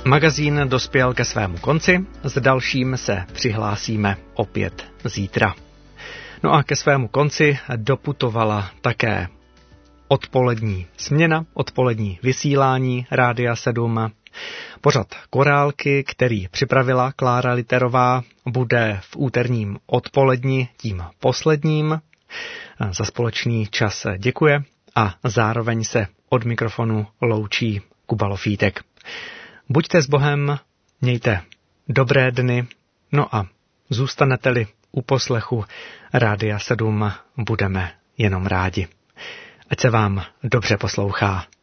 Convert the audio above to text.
Magazín dospěl ke svému konci, s dalším se přihlásíme opět zítra. No a ke svému konci doputovala také odpolední směna, odpolední vysílání Rádia 7. Pořad Korálky, který připravila Klára Literová, bude v úterním odpoledni tím posledním. Za společný čas děkuje a zároveň se od mikrofonu loučí Kuba Lofítek. Buďte s Bohem, mějte dobré dny, no a zůstanete-li u poslechu Rádia 7, budeme jenom rádi. Ať se vám dobře poslouchá.